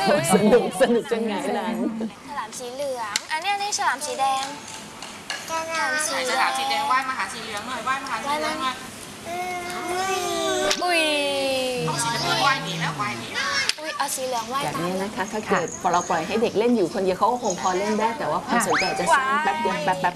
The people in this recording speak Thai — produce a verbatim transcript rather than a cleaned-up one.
สนุกสนุกจนไงนั้นฉลามสีเหลือง อันนี้อันนี้ฉลามสีแดงฉลามสีฉลามสีแดงว่ายมาหาสีเหลืองหน่อยว่ายมาหาสีเหลืองหน่อยอุ้ยเอาสีเหลืองว่ายหนีแล้วว่ายหนีแล้วอุ้ยเอาสีเหลืองว่ายแบบตามนี้นะคะถ้าเกิดพอเราปล่อยให้เด็กเล่นอยู่คนเดียวเขาก็คงพอเล่นได้แต่ว่าความสนใจจะสั้นแป๊บเดียวแป๊บ